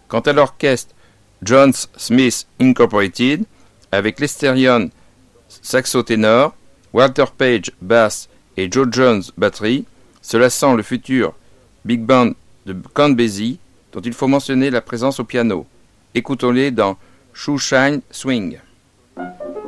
Quant à l'orchestre John Smith Incorporated, avec Lester Young saxo-ténor, Walter Page basse et Joe Jones batterie, cela sent le futur big band de Count Basie, dont il faut mentionner la présence au piano. Écoutons-les dans Shoeshine Swing.